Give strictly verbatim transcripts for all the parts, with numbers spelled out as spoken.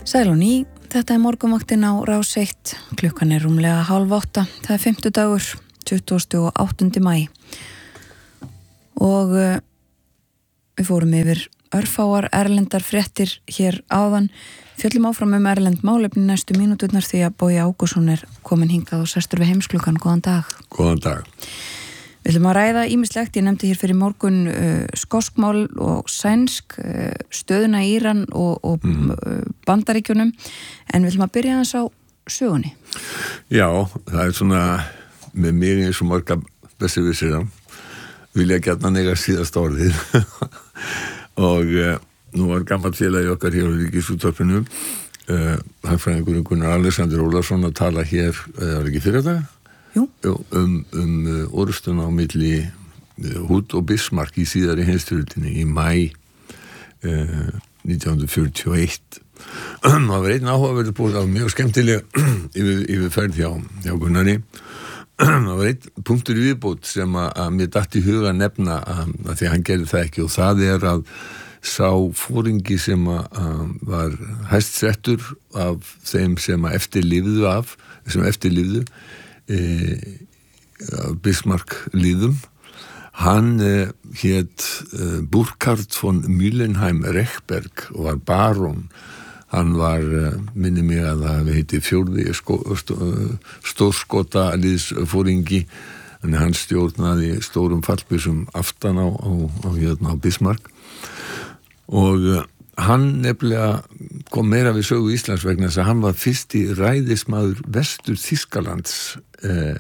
Sæl og ný, þetta er morgunvaktin á Rás eitt, klukkan er rúmlega hálf átta, það er fimmtudagur, tuttugasta og áttunda maí og uh, við fórum yfir örfáar erlendar fréttir hér áðan, fjöllum áfram um erlend málefni næstu mínúturnar því að Bogi Ágússon er komin hingað og sestur við heimsklukkan. Góðan dag. Góðan dag. Við ætlum að ræða ýmislegt, ég nefndi hér fyrir morgun uh, skoskmál og sænsk, uh, stöðuna í Íran og, og mm. uh, Bandaríkjunum, en við ætlum að byrja aðeins á sögunni. Já, það er svona með mér eins og marga besservissir vilja gjarnan eiga síðast orðið og uh, nú var gammal félagi okkar hér á Ríkisútvarpinu, uh, hagfræðingurinn Gunnar Alexander Ólafsson að tala hér, það var ekki fyrir þetta? Jú. um, um uh, orustuna á milli uh, Hood og Bismarck í síðari heimsstyrjöldinni í maí uh, nítján hundruð fjörutíu og eitt. Það var einn áhugaverður búið á mjög skemmtilega yfir, yfirferð hjá, hjá Gunnari. Það var einn punktur í viðbót sem að, að mér datt í huga að nefna að, að því að hann gerði það ekki, og það er að sá fóringi sem að, að var hæst settur af þeim sem að eftirlifðu af, sem eftirlifðu E, Bismarck líðum, hann e, hét e, Burkhard von Müllenheim-Rechberg og var barón. Hann var, e, minni mig að það heiti fjórði sko, stó, stórskota liðsfóringi, en hann stjórnaði stórum fallbyssum aftan á, á, á, á Bismarck og e, hann nefnilega kom meira við sögu Íslands vegna þess að hann var fyrsti ræðismaður Vestur Þýskalands eh,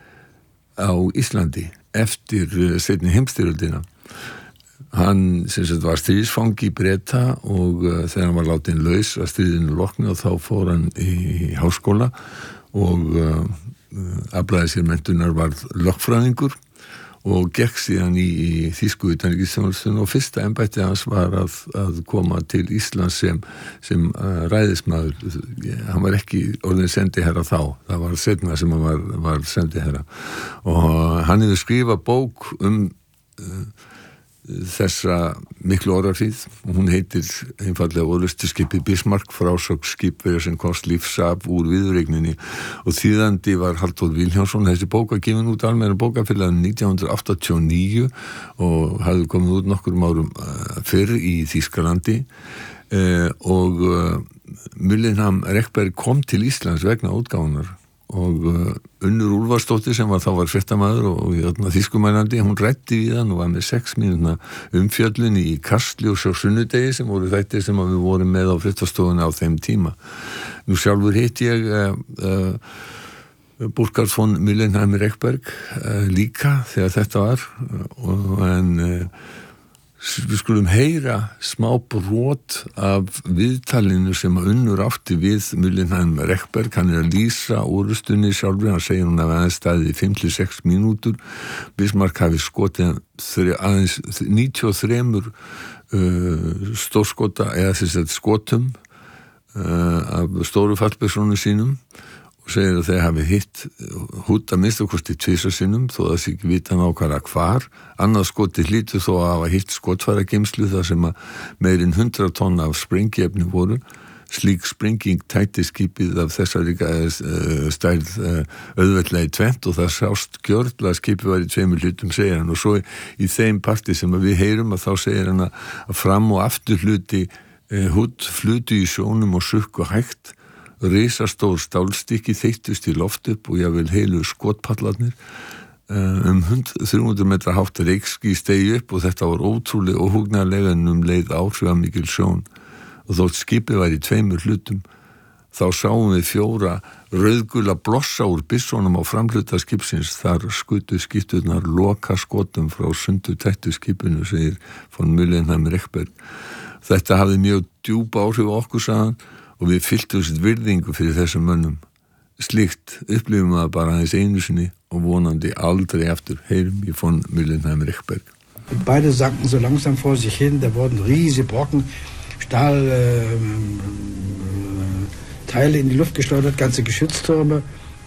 á Íslandi eftir eh, seinni heimsstyrjöldina. Hann sem sagt var stríðsfangi í Breta og eh, þegar hann var látin laus að stríðinu loknu og þá fór hann í háskóla og eh, aflaði sér menntunar varð lögfræðingur og gekk síðan í, í þýsku utanríkisþjónustuna og fyrsta embætti hans var að, að koma til Íslands sem, sem uh, ræðismaður. Hann var ekki orðin sendiherra þá, það var seinna sem hann var, var sendiherra og hann hefur skrifað bók um uh, þessa miklu orðarhríð og hún heitir einfallega orrustuskipi Bismarck, frásögn skipverja sem komst lífs af úr viðureigninni og þýðandi var Halldór Vilhjálmsson. Þessi bók var gefin út almenna bókafélaginu nítján hundruð áttatíu og níu og hafði komið út nokkrum árum fyrr í Þýskalandi eh, og uh, Müllenheim-Rechberg kom til Íslands vegna útgáfunar og uh, Unnur Úlfarsdóttir sem var þá var fréttamaður og, og þýskumælandi, hún ræddi við hann og var með sex mínútna umfjöllun í Kastljós á sunnudegi sem voru þættir sem við vorum með á fréttastofunni á þeim tíma. Nú sjálfur hitt ég uh, uh, Burkhard von Müllenheim-Rechberg uh, líka þegar þetta var og en uh, við skulum heyra smá brot af viðtalinu sem Unnur átti við Müllenheim-Rechberg. Hann er að lýsa orrustunni sjálfur, hann segir hún að aðeins staðið í fimm til sex mínútur. Bismarck hafi skotið aðeins níutíu og þrjú uh, stórskota eða þess að skotum uh, af stóru fallbyssónu sínum og segir að þeir hafi hitt Hood að minnsta kosti tvisvar sinnum þó að það ekki vita nákvæmlega hvar. Annað skoti hlýtur þó að hafa hitt skotfærageymslu þar sem að meirinn hundrað tonna af sprengiefni voru. Slík sprenging tætti skipið af þessari uh, stærð uh, auðveldlega í tvennt og það sást gjörla að skipið var í tveimur hlutum, segir hann. Og svo í, í þeim parti sem við heyrum að þá segir hann að fram og aftur hluti uh, Hood flutu í sjónum og sukku hægt. Risastór stálstykki þeyttust í loft upp og jável heilu skotpallarnir um þrjú hundruð metra hátt reykský steig upp og þetta var ótrúlega óhugnarlega en um leið áhrifamikil sjón og þótt skipið var í tveimur hlutum þá sáum við fjóra rauðgula blossa úr byssónum á framhluta skipsins. Þar skutu skipturnar loka skotum frá sundu tættu skipinu, segir von Müllenheim-Rechberg. Þetta hafði mjög djúpa áhrif á okkur, sagðan, og við fylltumst virðingu fyrir þessum mönnum. Slíkt upplifum við bara aðeins einu sinni og vonandi aldrei aftur. Heyrum við von Müllenheim-Rechberg. Beide sanken so langsam vor sich hin, da wurden riesige Brocken Stahl äh, Teile in die Luft geschleudert, ganze Geschütztürme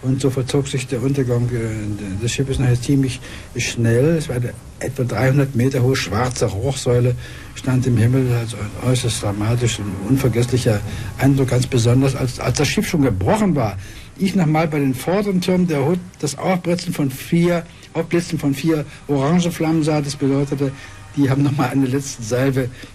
Und so vollzog sich der Untergang äh, des Schiffes nachher ziemlich schnell. Es war eine etwa dreihundert Meter hohe schwarze Rauchsäule, stand im Himmel, also ein äußerst dramatisch und unvergesslicher Eindruck, ganz besonders, als, als das Schiff schon gebrochen war. Ich nochmal bei den vorderen Türmen der Hut das Aufblitzen von vier, Aufblitzen von vier Orangeflammen sah, das bedeutete, die haben nochmal eine letzte Salve